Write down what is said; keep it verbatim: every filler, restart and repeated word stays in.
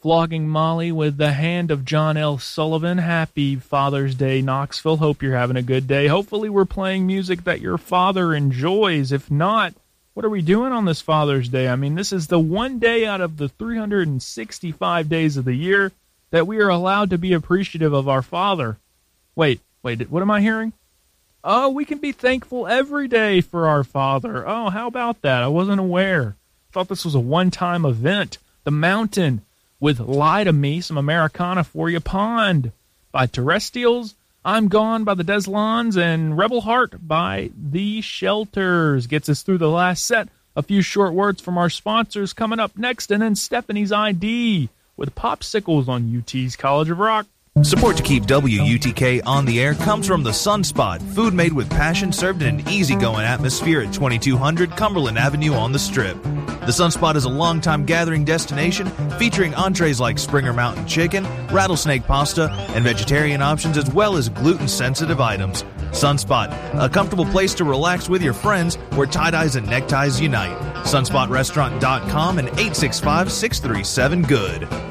Flogging Molly with the hand of John L. Sullivan. Happy Father's Day, Knoxville. Hope you're having a good day. Hopefully we're playing music that your father enjoys. If not, what are we doing on this Father's Day? I mean, this is the one day out of the three hundred sixty-five days of the year that we are allowed to be appreciative of our Father. Wait, wait, what am I hearing? Oh, we can be thankful every day for our Father. Oh, how about that? I wasn't aware. Thought this was a one-time event. The Mountain with Lie to Me, some Americana for you. Pond by Terrestrials. I'm Gone by the Deslons, and Rebel Heart by The Shelters gets us through the last set. A few short words from our sponsors coming up next, and then Stephanie's I D with Popsicles on U T's College of Rock. Support to keep W U T K on the air comes from the Sunspot, food made with passion, served in an easygoing atmosphere at twenty-two hundred Cumberland Avenue on the Strip. The Sunspot is a longtime gathering destination featuring entrees like Springer Mountain Chicken, rattlesnake pasta, and vegetarian options, as well as gluten-sensitive items. Sunspot, a comfortable place to relax with your friends where tie-dyes and neckties unite. sunspot restaurant dot com and eight six five, six three seven, good.